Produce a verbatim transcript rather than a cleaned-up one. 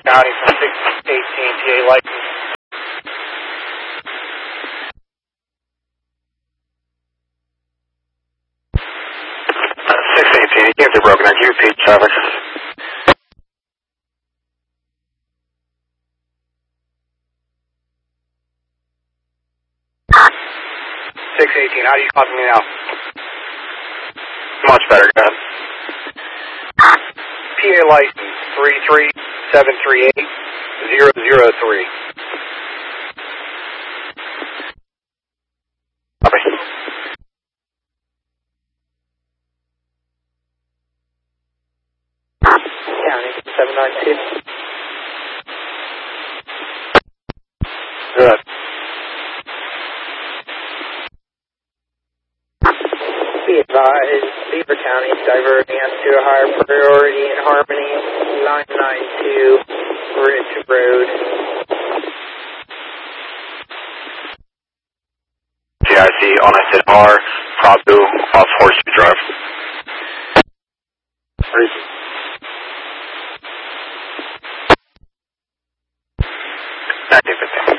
County from six eighteen, P A license. six eighteen, you came through Broken Arrow. Can you repeat traffic? six eighteen, how do you copy me now? Much better, go ahead. P A license three three seven three eight zero zero three. Copy. County seven nine two. Good. Be advised, Beaver County is diverting us to a higher priority in Harmony, line nine two, Ridge Road. G I C on I said R, Prabhu, off Horseshoe Drive. Reason. nineteen fifteen.